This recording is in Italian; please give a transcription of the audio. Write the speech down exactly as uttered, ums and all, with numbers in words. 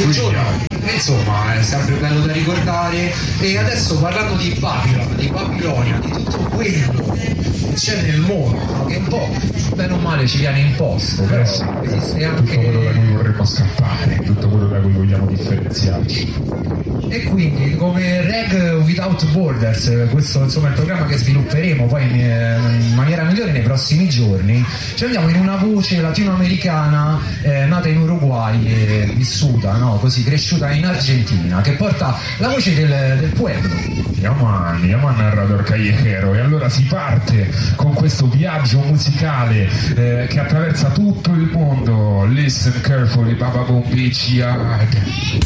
buongiorno. Insomma, è sempre bello da ricordare. E adesso parlando di Babylon, di Babilonia, di tutto quello che c'è nel mondo, no? Che un po' bene o male ci viene imposto, però eh sì, esiste tutto anche quello da cui vorremmo scappare, tutto quello da cui vogliamo differenziarci. E quindi come Reg Without Borders, questo insomma è il programma che svilupperemo poi in, in maniera migliore nei prossimi giorni, ci andiamo in una voce latinoamericana eh, nata in Uruguay e vissuta, no? Così cresciuta in Argentina, che porta la voce del, del pueblo. Yaman, Yaman narrador callejero. E allora si parte con questo viaggio musicale eh, che attraversa tutto il mondo. Listen carefully, Baba Boom Beach Yard.